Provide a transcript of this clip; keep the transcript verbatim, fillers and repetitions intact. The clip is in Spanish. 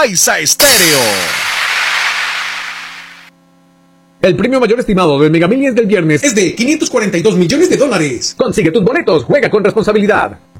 Loaiza Estéreo. El premio mayor estimado del Mega Millions del viernes es de quinientos cuarenta y dos millones de dólares. Consigue tus boletos, juega con responsabilidad.